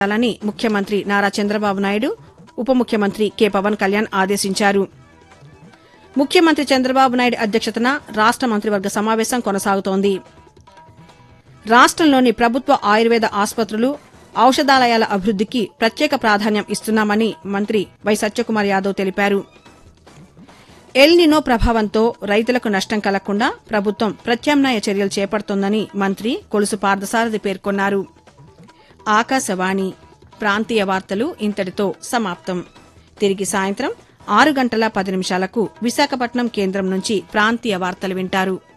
చేయాలని ముఖ్యమంత్రి నారా చంద్రబాబు నాయుడు ఉప ముఖ్యమంత్రి కె పవన్ కళ్యాణ్ ఆదేశించారు. ముఖ్యమంత్రి చంద్రబాబు నాయుడు అధ్యక్షతన రాష్ట మంత్రివర్గ సమావేశం కొనసాగుతోంది. రాష్టంలోని ప్రభుత్వ ఆయుర్వేద ఆసుపత్రులు, ఔషధాలయాల అభివృద్దికి ప్రత్యేక ప్రాధాన్యం ఇస్తున్నామని మంత్రి వై సత్యకుమార్ యాదవ్ తెలిపారు. ఎల్ నినో ప్రభావంతో రైతులకు నష్టం కలగకుండా ప్రభుత్వం ప్రత్యామ్నాయ చర్యలు చేపడుతోందని మంత్రి కొలుసు పార్థసారథి పేర్కొన్నారు. ఆకాశవాణి ప్రాంతీయ వార్తలు ఇంతటితో సమాప్తం. తిరిగి సాయంత్రం 6:10 విశాఖపట్నం కేంద్రం నుంచి ప్రాంతీయ వార్తలు వింటారు.